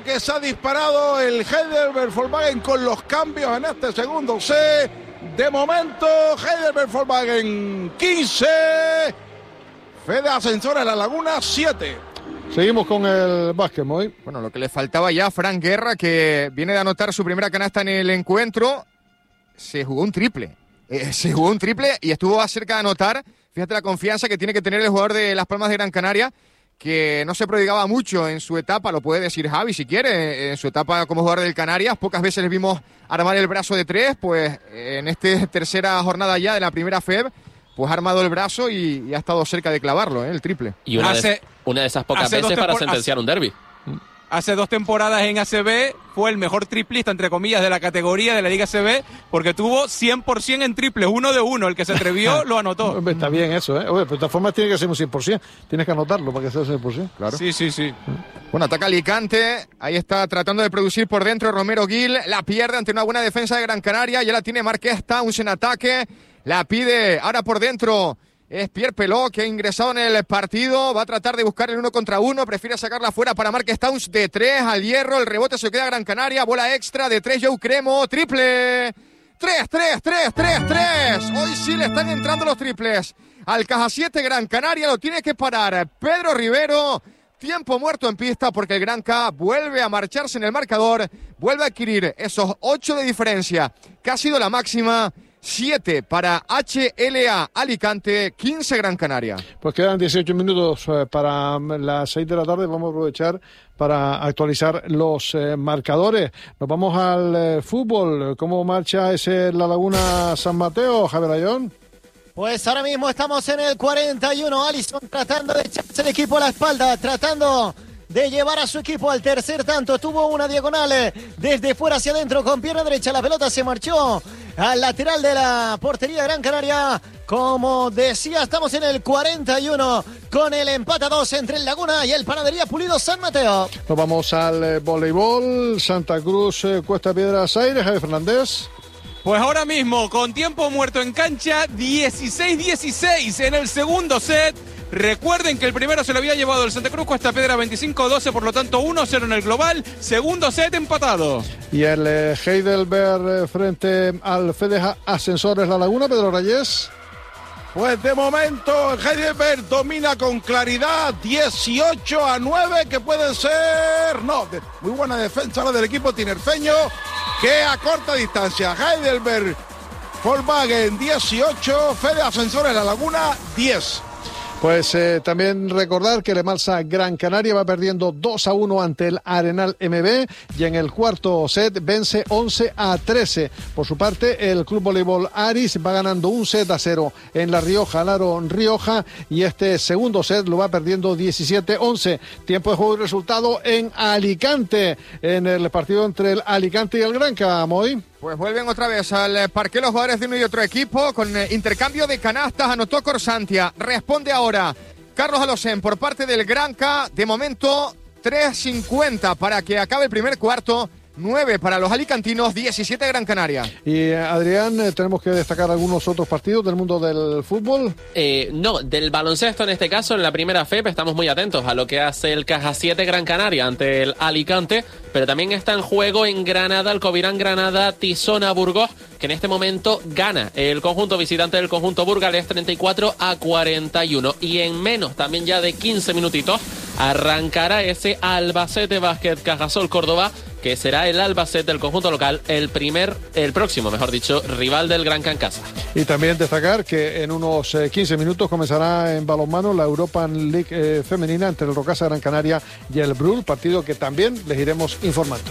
lo que se ha disparado el Heidelberg Volkswagen con los cambios en este segundo set. De momento, Heidelberg Volkswagen 15, Fede Ascensores La Laguna 7. Seguimos con el básquet, Moy. Bueno, lo que le faltaba ya a Fran Guerra, que viene de anotar su primera canasta en el encuentro, se jugó un triple. Y estuvo cerca de anotar. Fíjate la confianza que tiene que tener el jugador de Las Palmas de Gran Canaria, que no se prodigaba mucho en su etapa, lo puede decir Javi si quiere, en su etapa como jugador del Canarias. Pocas veces les vimos armar el brazo de tres, pues en esta tercera jornada ya de la primera FEB, pues ha armado el brazo y ha estado cerca de clavarlo, el triple. Y una de esas pocas veces para sentenciar un derbi. Hace 2 temporadas en ACB fue el mejor triplista, entre comillas, de la categoría de la Liga ACB, porque tuvo 100% en triples, 1 de 1. El que se atrevió lo anotó. Está bien eso, ¿eh? Oye, pero de todas formas tiene que ser un 100%. Tienes que anotarlo para que sea un 100%. Claro. Sí. Bueno, ataca Alicante. Ahí está tratando de producir por dentro Romero Gil. La pierde ante una buena defensa de Gran Canaria. Ya la tiene Marqués Towns en ataque. La pide ahora por dentro. Es Pierre Peló, que ha ingresado en el partido. Va a tratar de buscar el 1 contra 1. Prefiere sacarla fuera para Marqués Towns de 3 al hierro. El rebote se queda Gran Canaria. Bola extra de 3. Joe Cremo. Triple. 3. Hoy sí le están entrando los triples. Al caja 7 Gran Canaria lo tiene que parar Pedro Rivero. Tiempo muerto en pista porque el Gran K vuelve a marcharse en el marcador. Vuelve a adquirir esos 8 de diferencia, que ha sido la máxima. 7 para HLA Alicante, 15 Gran Canaria. Pues quedan 18 minutos para las 6 de la tarde. Vamos a aprovechar para actualizar los marcadores. Nos vamos al fútbol. ¿Cómo marcha ese La Laguna San Mateo, Javier Ayón? Pues ahora mismo estamos en el 41. Alisson tratando de echarse el equipo a la espalda, tratando de llevar a su equipo al tercer tanto. Tuvo una diagonal desde fuera hacia adentro con pierna derecha. La pelota se marchó al lateral de la portería de Gran Canaria. Como decía, estamos en el 41 con el empate a 2 entre el Laguna y el Panadería Pulido San Mateo. Nos vamos al voleibol. Santa Cruz, Cuesta Piedras Aires. Javier Fernández. Pues ahora mismo, con tiempo muerto en cancha, 16-16 en el segundo set. Recuerden que el primero se lo había llevado el Santa Cruz Cuesta Piedra 25-12, por lo tanto 1-0 en el global. Segundo set empatado. Y el Heidelberg frente al Fede Ascensores La Laguna, Pedro Reyes. Pues de momento el Heidelberg domina con claridad 18-9, que pueden ser... No, muy buena defensa la del equipo tinerfeño, que a corta distancia. Heidelberg Volkswagen 18, Fede Ascensores La Laguna 10. Pues también recordar que el Emalsa Gran Canaria va perdiendo 2-1 ante el Arenal MB y en el cuarto set vence 11-13. Por su parte, el Club Voleibol Aris va ganando 1-0 en La Rioja, Laro Rioja, y este segundo set lo va perdiendo 17-11. Tiempo de juego y resultado en Alicante, en el partido entre el Alicante y el Granca, Moy. Pues vuelven otra vez al parque los jugadores de uno y otro equipo con intercambio de canastas. Anotó Corsantia. Responde ahora Carlos Alocén por parte del Granca. De momento 3:50 para que acabe el primer cuarto. 9 para los alicantinos, 17 Gran Canaria. Y Adrián, tenemos que destacar algunos otros partidos del mundo del fútbol. No, del baloncesto en este caso, en la primera FEP estamos muy atentos a lo que hace el Caja 7 Gran Canaria ante el Alicante, pero también está en juego en Granada, el Covirán Granada, Tizona Burgos, que en este momento gana el conjunto visitante del conjunto burgalés 34-41. Y en menos también ya de 15 minutitos arrancará ese Albacete Basket Cajasol Córdoba, que será el Albacete del conjunto local, el próximo, rival del Gran Cancasa. Y también destacar que en unos 15 minutos comenzará en balonmano la European League femenina entre el Rocasa Gran Canaria y el Brul, partido que también les iremos informando.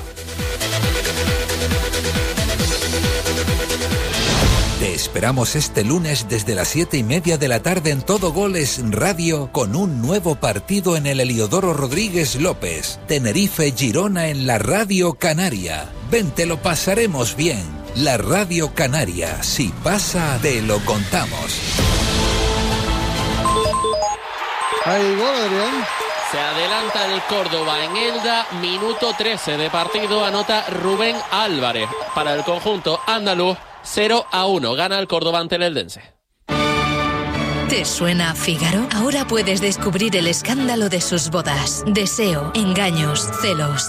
Te esperamos este lunes desde las 7:30 de la tarde en Todo Goles Radio con un nuevo partido en el Heliodoro Rodríguez López. Tenerife-Girona en la Radio Canaria. Ven, te lo pasaremos bien. La Radio Canaria, si pasa, te lo contamos. Ahí gol, Adrián. Se adelanta el Córdoba en Elda, minuto 13 de partido, anota Rubén Álvarez para el conjunto andaluz. 0-1, gana el Córdoba ante el Eldense. ¿Te suena Fígaro? Ahora puedes descubrir el escándalo de sus bodas. Deseo, engaños, celos,